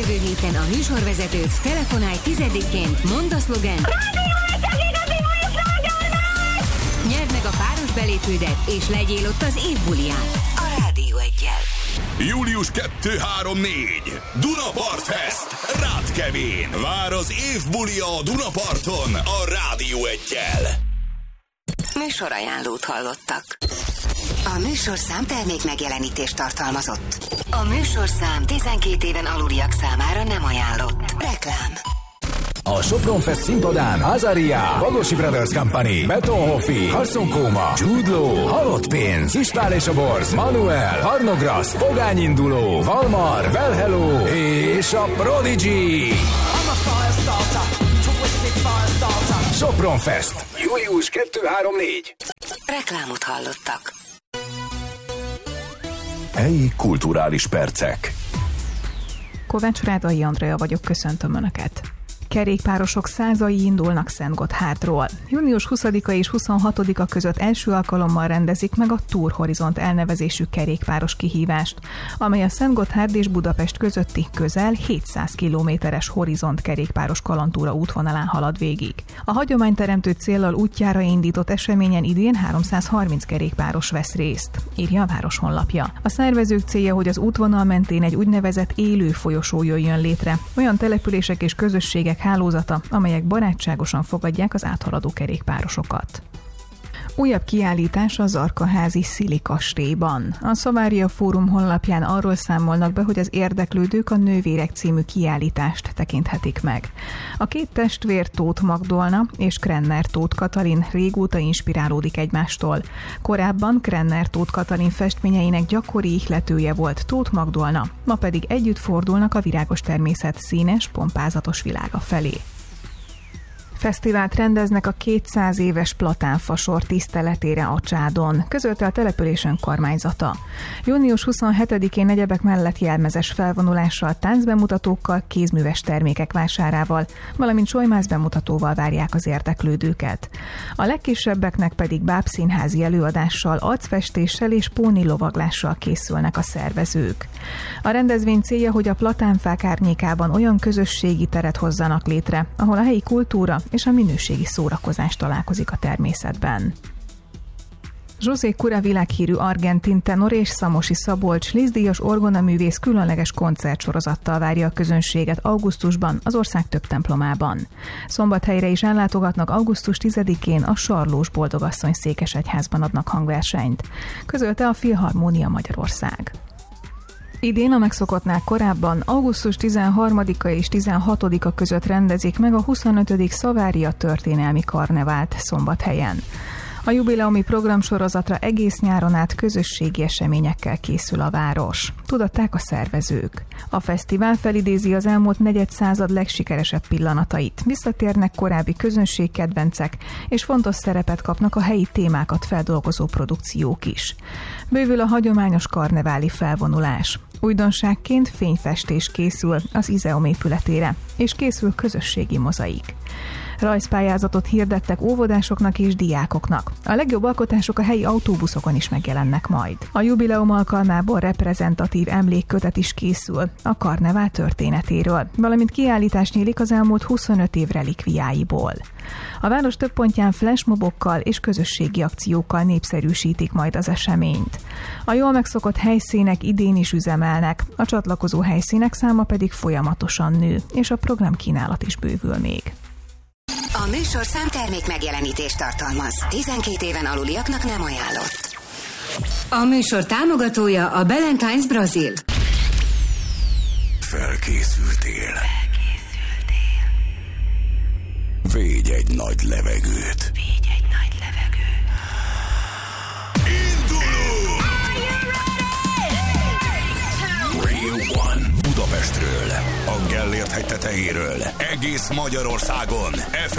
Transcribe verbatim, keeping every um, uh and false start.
jövő héten a műsorvezetőt, telefonálj tizediként, mondd a szlogent. Nyerd meg a páros belépődet, és legyél ott az év buliján. A Rádió Eggyel. július kettő három négy Dunapart Fest Rátkevén. Vár az év bulia a Dunaparton a Rádió Eggyel. Műsorajánlót hallottak. A műsorszám termék megjelenítést tartalmazott. A műsorszám tizenkét éven aluliak számára nem ajánlott. Reklám. A Sopron Fest színpadán Azaria, Bagosi Brothers Company, Betonhoffi, Carson Koma, Jude Law, Halott Pénz, Ispál és a Borz, Manuel, Harnograst, Pogány Induló, Valmar, Well Hello és a Prodigy. Sopron Fest. július kettő három négy Reklámot hallottak. Helyi kulturális percek. Kovács Rádai Andrea vagyok, köszöntöm Önöket. Kerékpárosok százai indulnak Szentgotthártról. június huszadika és huszonhatodika között első alkalommal rendezik meg a Tour Horizont elnevezésű kerékpáros kihívást, amely a Szentgotthárd és Budapest közötti közel hétszáz kilométeres Horizont kerékpáros kalandtúra útvonalán halad végig. A hagyományteremtő céllal útjára indított eseményen idén háromszázharminc kerékpáros vesz részt, írja a város honlapja. A szervezők célja, hogy az útvonal mentén egy úgynevezett élő folyosó jöjjön létre, olyan települések és közösségek hálózata, amelyek barátságosan fogadják az áthaladó kerékpárosokat. Újabb kiállítás a Zarkaházi Szili kastélyban. A Savaria Fórum honlapján arról számolnak be, hogy az érdeklődők a Nővérek című kiállítást tekinthetik meg. A két testvér, Tóth Magdolna és Krenner Tóth Katalin régóta inspirálódik egymástól. Korábban Krenner Tóth Katalin festményeinek gyakori ihletője volt Tóth Magdolna, ma pedig együtt fordulnak a virágos természet színes, pompázatos világa felé. Fesztivált rendeznek a kétszáz éves platánfasor tiszteletére a Csádon, közölte a település önkormányzata. június huszonhetedikén egyebek mellett jelmezes felvonulással, táncbemutatókkal, kézműves termékek vásárával, valamint solymász bemutatóval várják az érdeklődőket. A legkisebbeknek pedig bábszínházi előadással, arcfestéssel és pónilovaglással készülnek a szervezők. A rendezvény célja, hogy a platánfák árnyékában olyan közösségi teret hozzanak létre, ahol a helyi kultúra és a minőségi szórakozás találkozik a természetben. José Cura világhírű argentin tenor és Szamosi Szabolcs díjas orgonaművész különleges koncertsorozattal várja a közönséget augusztusban az ország több templomában. Szombathelyre is ellátogatnak augusztus tizedikén a Sarlós Boldogasszony székesegyházban adnak hangversenyt, közölte a Filharmónia Magyarország. Idén a megszokottnál korábban augusztus tizenharmadika és tizenhatodika között rendezik meg a huszonötödik Savaria történelmi karnevált Szombathelyen. A jubileumi programsorozatra egész nyáron át közösségi eseményekkel készül a város, tudatták a szervezők. A fesztivál felidézi az elmúlt negyedszázad legsikeresebb pillanatait, visszatérnek korábbi közönségkedvencek, és fontos szerepet kapnak a helyi témákat feldolgozó produkciók is. Bővül a hagyományos karneváli felvonulás. Újdonságként fényfestés készül az Izeum épületére, és készül közösségi mozaik. Rajzpályázatot hirdettek óvodásoknak és diákoknak. A legjobb alkotások a helyi autóbuszokon is megjelennek majd. A jubileum alkalmából reprezentatív emlékkötet is készül a karnevál történetéről, valamint kiállítás nyílik az elmúlt huszonöt év relikviáiból. A város több pontján flashmobokkal és közösségi akciókkal népszerűsítik majd az eseményt. A jól megszokott helyszínek idén is üzemelnek, a csatlakozó helyszínek száma pedig folyamatosan nő, és a programkínálat is bővül még. A műsorszám termék megjelenítést tartalmaz. tizenkét éven aluliaknak nem ajánlott. A műsor támogatója a Ballantines Brazil. Felkészültél. Felkészültél. Védj egy nagy levegőt. Védj egy nagy levegőt. Indulunk! Radio One Budapestről, a Gellért hegy tetejéről, egész Magyarországon.